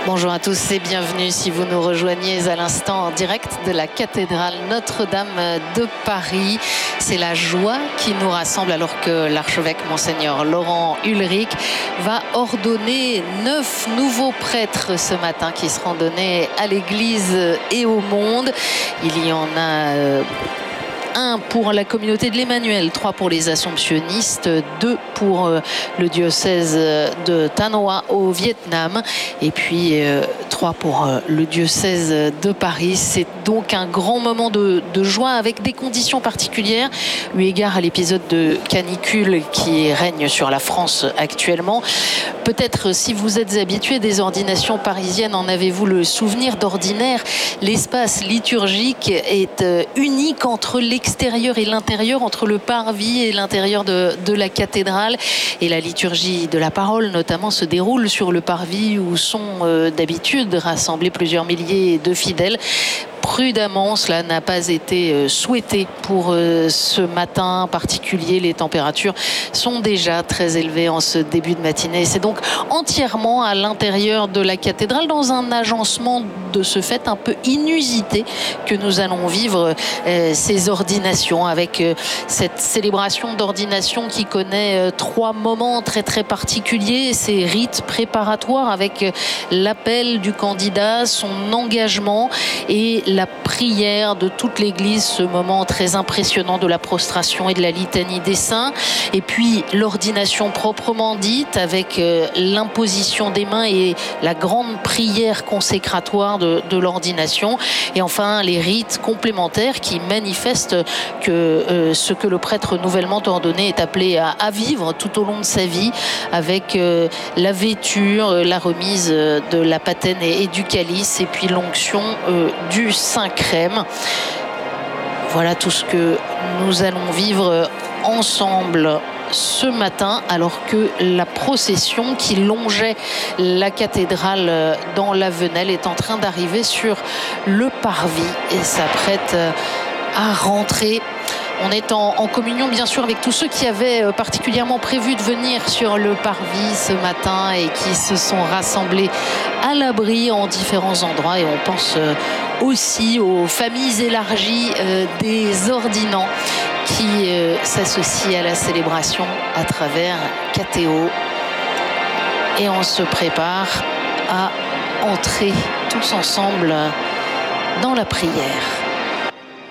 Bonjour à tous et bienvenue si vous nous rejoignez à l'instant en direct de la cathédrale Notre-Dame de Paris. C'est la joie qui nous rassemble alors que l'archevêque Monseigneur Laurent Ulrich va ordonner 9 nouveaux prêtres ce matin qui seront donnés à l'Église et au monde. Il y en a 1 pour la communauté de l'Emmanuel, 3 pour les Assomptionnistes, 2 pour le diocèse de Tanoa au Vietnam et puis 3 pour le diocèse de Paris. C'est donc un grand moment de joie avec des conditions particulières eu égard à l'épisode de canicule qui règne sur la France actuellement. Peut-être si vous êtes habitué des ordinations parisiennes, en avez-vous le souvenir d'ordinaire? L'espace liturgique est unique entre l'extérieur et l'intérieur, entre le parvis et l'intérieur de la cathédrale. Et la liturgie de la parole, notamment, se déroule sur le parvis où sont d'habitude rassemblés plusieurs milliers de fidèles. Prudemment, cela n'a pas été souhaité pour ce matin particulier. Les températures sont déjà très élevées en ce début de matinée. C'est donc entièrement à l'intérieur de la cathédrale, dans un agencement de ce fait un peu inusité, que nous allons vivre ces ordinations, avec cette célébration d'ordination qui connaît 3 moments très très particuliers. Ces rites préparatoires avec l'appel du candidat, son engagement et la prière de toute l'Église, ce moment très impressionnant de la prostration et de la litanie des saints, et puis l'ordination proprement dite avec l'imposition des mains et la grande prière consécratoire de l'ordination, et enfin les rites complémentaires qui manifestent que ce que le prêtre nouvellement ordonné est appelé à vivre tout au long de sa vie, avec la vêture, la remise de la patène et du calice, et puis l'onction du Saint-Crème. Voilà tout ce que nous allons vivre ensemble ce matin, alors que la procession qui longeait la cathédrale dans la Venelle est en train d'arriver sur le parvis et s'apprête à rentrer. On est en communion bien sûr avec tous ceux qui avaient particulièrement prévu de venir sur le parvis ce matin et qui se sont rassemblés à l'abri en différents endroits, et on pense aussi aux familles élargies des ordinants qui s'associent à la célébration à travers Catéo, et on se prépare à entrer tous ensemble dans la prière.